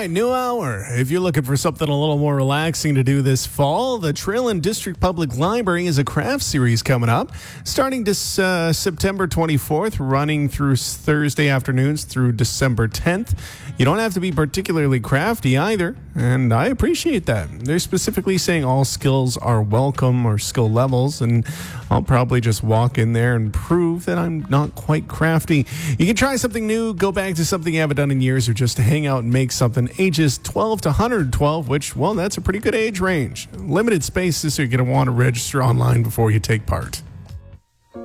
right, new hour. If you're looking for something a little more relaxing to do this fall, the Trail and District Public Library has a craft series coming up starting this September 24th, running through Thursday afternoons through December 10th. You don't have to be particularly crafty either, and I appreciate that. They're specifically saying all skills are welcome or skill levels, and I'll probably just walk in there and prove that I'm not quite crafty. You can try something new, go back to something you haven't done in years, or just hang out and make something. Ages 12 to 112, which, well, that's a pretty good age range. Limited spaces, so you're going to want to register online before you take part.